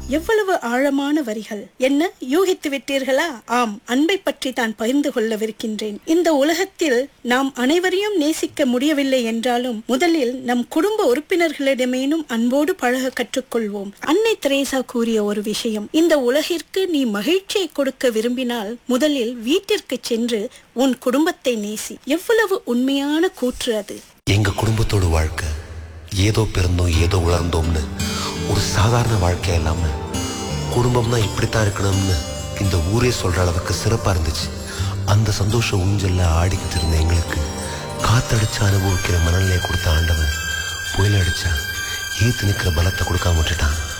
எவ்வளவு ஆழமான வரிகள்! என்ன யூகித்து விட்டீர்களா? ஆம், அன்பை பற்றி தான் பகிர்ந்து கொள்ளவிருக்கின்றேன். இந்த உலகத்தில் நாம் அனைவரையும் நேசிக்க முடியவில்லை என்றாலும் முதலில் நம் குடும்ப உறுப்பினர்களிடமேனும் அன்போடு பழக கற்றுக்கொள்வோம். அன்னை தெரேசா கூறிய ஒரு விஷயம், இந்த உலகிற்கு நீ மகிழ்ச்சியை கொடுக்க விரும்பினால் முதலில் வீட்டிற்கு சென்று உன் குடும்பத்தை நேசி. எவ்வளவு உண்மையான கூற்று அது! எங்க குடும்பத்தோட வாழ்க்கை ஏதோ பிறந்தோம் ஏதோ உலர்ந்தோம்னு ஒரு சாதாரண வாழ்க்கை இல்லாம குடும்பம்னா இப்படித்தான் இருக்கணும்னு இந்த ஊரே சொல்ற அளவுக்கு சிறப்பா இருந்துச்சு. அந்த சந்தோஷ ஊஞ்சல்ல ஆடிக்கிட்டு இருந்த எங்களுக்கு காத்தடிச்சு அனுபவிக்கிற மனநிலையை கொடுத்த ஆண்டவன் புயல் அடிச்சா ஏத்து நிற்கிற பலத்தை கொடுக்காம விட்டுட்டான்.